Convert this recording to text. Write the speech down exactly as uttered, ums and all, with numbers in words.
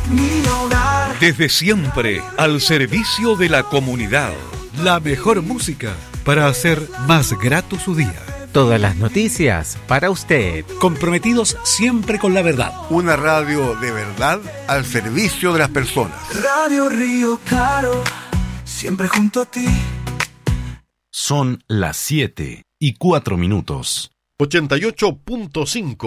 mi hogar. Desde siempre, al servicio de la comunidad. La mejor música para hacer más grato su día. Todas las noticias para usted. Comprometidos siempre con la verdad. Una radio de verdad al servicio de las personas. Radio Río Claro, siempre junto a ti. Son las siete y cuatro minutos. ochenta y ocho punto cinco